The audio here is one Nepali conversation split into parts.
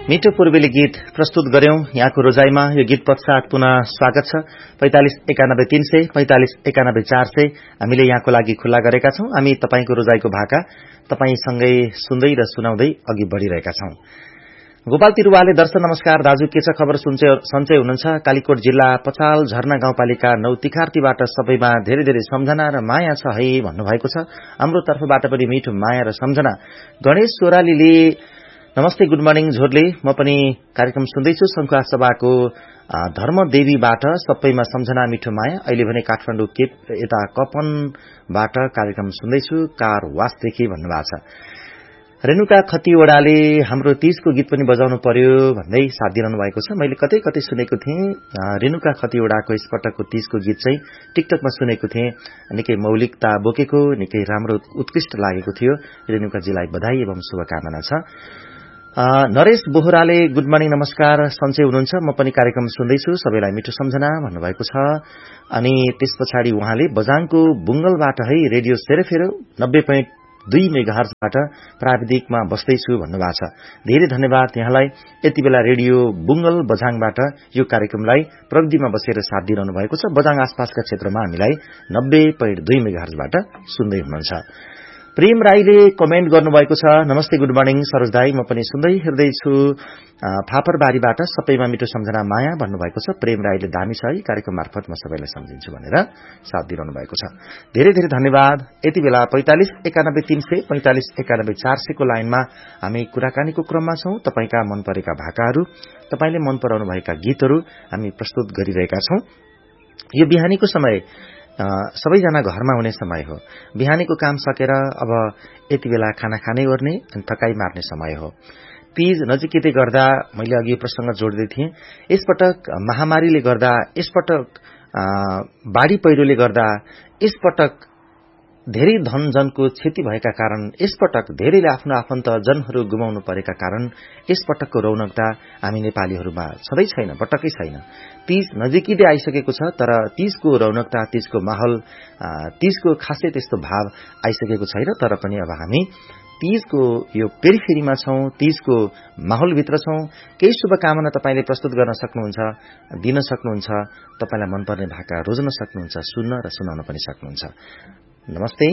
मिठो पूर्वेली गीत प्रस्तुत गर्यौं यहाँको रोजाइमा। यो गीत पश्चात पुनः स्वागत छ। 4591 300 4591 400 हामीले यहाँको लागि खुल्ला गरेका छौं। हामी तपाईको रोजाइको भाका तपाईसँगै सुन्दै र सुनाउँदै अघि बढ़िरहेका छौं। गोपाल तिरुवाले दर्शन नमस्कार दाजु, के छ खबर? सन्चै हुनुहुन्छ? कालीकोट जिल्ला पचाल झरना गाउँपालिका 9 तिखार्तीबाट सबैमा धेरै धेरै सम्झना र माया छ है भन्नुभएको छ। हाम्रो तर्फबाट पनि मिठो माया र सम्झना। गणेश सोरालीले नमस्ते गुड मर्निङ झोरले, म पनि कार्यक्रम सुन्दैछु। शंखुवा सभाको धर्मदेवीबाट सबैमा सम्झना मिठो माया। अहिले भने काठमाडौँ केप यता कपनबाट कार्यक्रम सुन्दैछु कार वासदेखि भन्नुभएको छ। रेणुका खतिवड़ाले हाम्रो 30 को गीत पनि बजाउनु पर्यो भन्दै साथ दिइरहनु भएको छ। मैले कतै कतै सुनेको थिएँ रेणुका खतिवड़ाको यसपटकको 30 को गीत चाहिँ टिकटकमा सुनेको थिएँ। निकै मौलिकता बोकेको, निकै राम्रो उत्कृष्ट लागेको थियो। रेणुकाजीलाई बधाई एवं शुभकामना छ। नरेश बोहराले गुड मर्निङ नमस्कार, सन्चै हुनुहुन्छ? म पनि कार्यक्रम सुन्दैछु, सबैलाई मिठो सम्झना भन्नुभएको छ। अनि त्यस पछाडि उहाँले बजाङको बुंगलबाट है रेडियो सेरेफेरो 90.2 मेगाहर्जबाट प्राविधिकमा बस्दैछु भन्नुभएको छ। धेरै धन्यवाद यहाँलाई। यति बेला रेडियो बुंगल बझाङबाट यो कार्यक्रमलाई प्रविधिमा बसेर साथ दिइरहनु भएको छ। बझाङ आसपासका क्षेत्रमा हामीलाई 90.2 मेगाहर्जबाट सुन्दै हुनुहुन्छ। प्रेम राईले कमेन्ट गर्नुभएको छ, नमस्ते गुड मर्निङ सरोज दाई, म पनि सुन्दै हिँड्दैछु फापरबारीबाट सबैमा मिठो सम्झना माया भन्नुभएको छ। प्रेम राईले दामी छ है कार्यक्रम मार्फत म सबैलाई सम्झिन्छु भनेर साथ दिइरहनु भएको छ। धेरै धेरै धन्यवाद। यति बेला 4591 300 4591 400 को लाइनमा हामी कुराकानीको क्रममा छौं। तपाईका मन परेका भाकाहरू, तपाईले मन पराउनु भएका गीतहरू हामी प्रस्तुत गरिरहेका छौं। यो बिहानीको समय सबैजना घरमा हुने समय हो। बिहानीको काम सकेर अब यति बेला खाना खानै ओर्ने अनि थकाई मार्ने समय हो। तीज नजिकै गर्दा मैले अघि प्रसंग जोड्दै थिएँ, यसपटक महामारीले गर्दा, यसपटक बाढ़ी पहिरोले गर्दा, यसपटक धेरै धनजनको क्षति भएका कारण, यसपटक धेरैले आफ्नो आफन्तजनहरू गुमाउनु परेका कारण यसपटकको रौनकता हामी नेपालीहरूमा छँदै छैन, पटक्कै छैन। तीज नजिकै आइसकेको छ, तर तीजको रौनकता, तीजको माहौल, तीजको खासै त्यस्तो भाव आइसकेको छैन। तर पनि अब हामी तीजको यो पेरिफेरीमा छौं, तीजको माहौलभित्र छौं। केही शुभकामना तपाईले प्रस्तुत गर्न सक्नुहुन्छ, दिन सक्नुहुन्छ, तपाईलाई मनपर्ने भाका रोज्न सक्नुहुन्छ, सुन्न र सुनाउन पनि सक्नुहुन्छ। नमस्ते।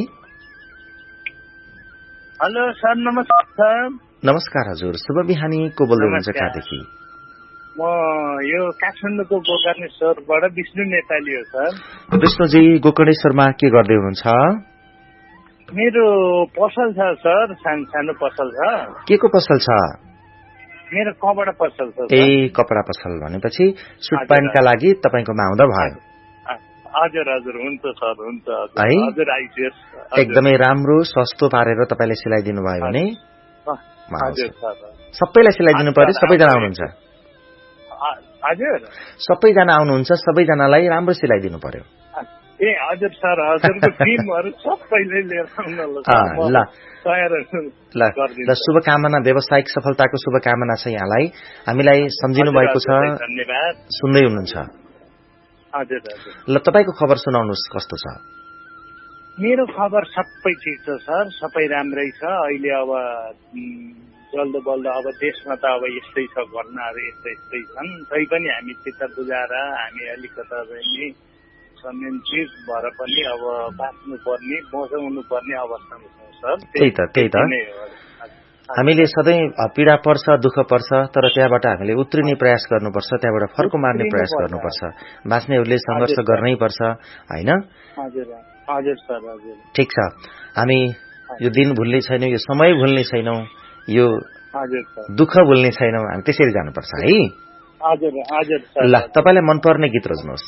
हेलो सर, नमस्कार। नमस्कार हजुर, शुभ बिहानी। को बोल्दै हुनुहुन्छ कहाँदेखि? म यो काठमाडौँको गोकर्णेश्वरबाट विष्णु नेपाली हो सर। विष्णुजी, गोकर्णेश्वरमा के गर्दै हुनुहुन्छ? मेरो पसल छ सर, सानो पसल छ। के को पसल छ? मेरो कपडा पसल छ। कपडा पसल भनेपछि सुट प्यान्टका लागि तपाईकोमा आउँदा भयो। हजुर हजुर, हुन्छ सर, हुन्छ हजुर। आइदियोस्। एकदमै राम्रो सस्तो पारेर तपाईले सिलाइदिनु भयो भने हजुर सर। सबैलाई सिलाइदिनु पर्यो, सबैजना आउनुहुन्छ? हजुर, सबैजना आउनुहुन्छ, सबैजनालाई राम्रो सिलाइदिनु पर्यो। ए हजुर सर, हजुरको टिमहरु सबैले लिएर आउनु ल। शुभकामना, व्यावसायिक सफलताको शुभकामना छ यहाँलाई। हामीलाई सम्झिनु भएको छ, धन्यवाद। सुन्दै हुनुहुन्छ? हजुर हजुर। ल, तपाईको खबर सुनाउनुहोस्, कस्तो छ? मेरो खबर सबै ठिक छ सर, सबै राम्रै छ। अहिले अब जल्दो बल्दो अब देशमा त अब यस्तै छ, घटनाहरू यस्तै छन्। तै पनि हामी चित्त बुझाएर हामी अलिकता पनि संयन्त्रित भएर पनि अब बाँच्नुपर्ने, बचाउनु पर्ने अवस्थामा छौँ सर। त्यही त हामीले सधैँ पीडा पर्छ, दुःख पर्छ, तर त्यहाँबाट हामीले उत्रिने प्रयास गर्नुपर्छ, त्यहाँबाट फर्को मार्ने प्रयास गर्नुपर्छ। बाँच्नेहरूले संघर्ष गर्नै पर्छ, हैन? हजुर हजुर सर, हजुर। ठिक छ, हामी यो दिन भुल्ने छैनौं, यो समय भुल्ने छैनौं, यो दुःख भुल्ने छैनौं। हामी त्यसरी जानुपर्छ है। हजुर हजुर सर। ल, तपाईलाई मनपर्ने गीत रोज्नुहोस्।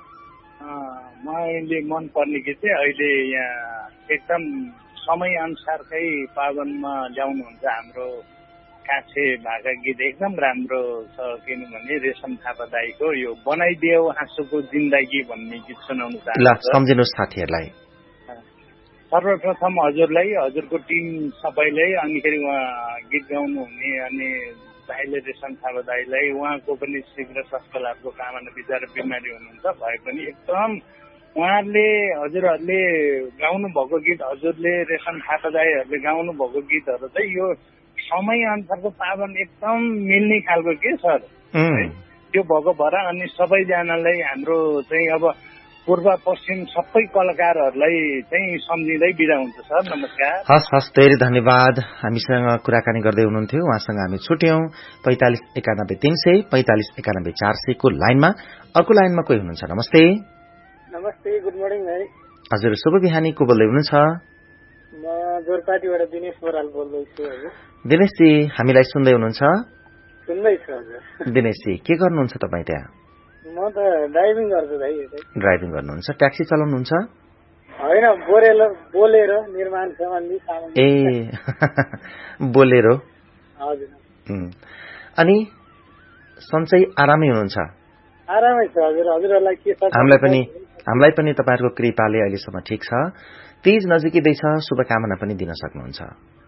मैले मनपर्ने गीत चाहिँ अहिले यहाँ एकदम समय अनुसारकै पावनमा ल्याउनुहुन्छ हाम्रो कान्छे भाका गीत, एकदम राम्रो छ। किनभने रेशम थापा दाईको यो बनाइदियो आँसुको जिन्दगी भन्ने गीत सुनाउनु चाहन्छु। ल, सम्झिनुहोस् साथीहरूलाई। सर्वप्रथम हजुरलाई, हजुरको टिम सबैलाई, अनिखेरि उहाँ गीत गाउनु हुने अनि दाईले, रेशम थापा दाईलाई, उहाँको पनि शीघ्र स्वास्थ्य लाभको कामना, बिचरा बिमारी हुनुहुन्छ भए पनि एकदम उहाँहरूले, हजुरहरूले गाउनु भएको गीत, हजुरले रेशम थापा दाईहरूले गाउनु भएको गीतहरू चाहिँ यो समय अनुसारको पाबन एकदम मिल्ने खालको के सर त्यो भएको भएर अनि सबैजनालाई हाम्रो चाहिँ अब पूर्व पश्चिम सबै कलाकारहरूलाई चाहिँ सम्झिँदै बिदा हुन्छ सर। नमस्कार। हस् धेरै धन्यवाद। हामीसँग कुराकानी गर्दै हुनुहुन्थ्यो, उहाँसँग हामी छुट्यौं। 45 91 300 45 91 400 को लाइनमा। अर्को लाइनमा कोही हुनुहुन्छ? नमस्ते। नमस्ते, गुड मर्निङ भाइ। हजुर, शुभ बिहानी। को बोल्दै हुनुहुन्छ? म जोरपाटीबाट दिनेश बराल बोल्दैछु। दिनेशजी, हामीलाई सुन्दै हुनुहुन्छ? सुन्दैछु हजुर। दिनेशजी, के गर्नुहुन्छ तपाईँ त्यहाँ? म त ड्राइभिङ गर्छु भाइ। ड्राइभिङ गर्नुहुन्छ? ट्याक्सी चलाउनुहुन्छ? होइन, बोलेरो निर्माण सम्बन्धी सामान। ए बोलेरो। हजुर। अनि सन्चै आरामै हुनुहुन्छ? आरामै छ हजुर। हजुरहरूलाई के छ? हामीलाई पनि तपाईँहरूको कृपाले अहिलेसम्म ठिक छ। तीज नजिकै छ, शुभकामना पनि दिन सक्नुहुन्छ?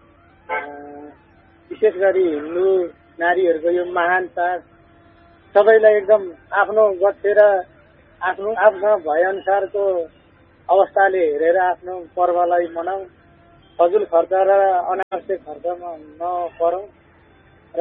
विशेष गरी हिन्दू नारीहरूको यो महान चाड सबैलाई एकदम आफ्नो गच्छेर आफ्नो भएअनुसारको अवस्थाले हेरेर आफ्नो पर्वलाई मनाऊ। फजुल खर्च र अनावश्यक खर्चमा नपरौँ र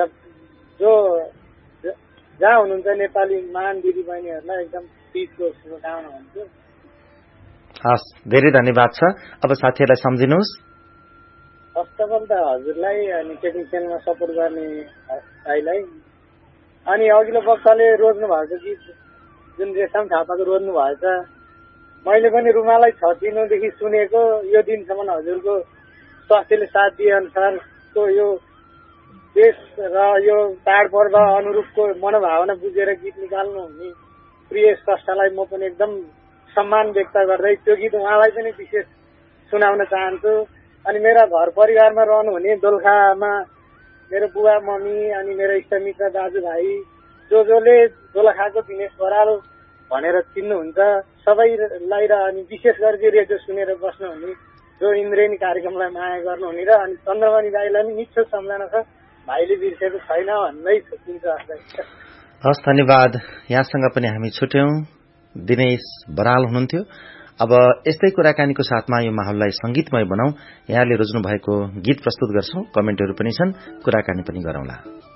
जहाँ हुनुहुन्छ नेपाली महान दिदी बहिनीहरूलाई एकदम तीजको शुभकामना हुन्छु। हस्, धेरै धन्यवाद छ। अब साथीहरूलाई सम्झिनुहोस्। फर्स्ट अफ अल त हजुरलाई अनि टेक्निसियनमा सपोर्ट गर्ने भाइलाई, अनि अघिल्लो पक्षले रोज्नु भएको गीत जुन रेशम थापाको रोज्नु भएछ, मैले पनि रुमालाई 6 दिनदेखि सुनेको। यो दिनसम्म हजुरको स्वास्थ्यले साथ दिए अनुसारको यो देश र यो चाडपर्व अनुरूपको मनोभावना बुझेर गीत निकाल्नु हुने प्रिय स्रष्टालाई म पनि एकदम सम्मान व्यक्त गर्दै त्यो गीत उहाँलाई पनि विशेष सुनाउन चाहन्छु। अनि मेरा घर परिवारमा रहनुहुने दोलखामा मेरो बुवा मम्मी अनि मेरो इष्टमित्र दाजुभाइ जसले दोलखाको दिनेश बराल भनेर चिन्नुहुन्छ सबैलाई र अनि विशेष गरी रेडियो सुनेर बस्नुहुने जो इन्द्रेणी कार्यक्रमलाई माया गर्नुहुने र अनि चन्द्रमणि दाईलाई पनि निश्चय सम्झना छ, भाइले बिर्सेको छैन भन्दै छुट्टिन्छ। हस्, धन्यवाद। यहाँसँग पनि हामी छुट्यौं। दिनेश बराल हुनुहुन्थ्यो। अब यस्तै कुराकानीको साथमा यो माहौललाई संगीतमय बनाऊ। यहाँले रोज्नु भएको गीत प्रस्तुत गर्छौं, कमेन्टहरू पनि छन्, कुराकानी पनि गरौंला।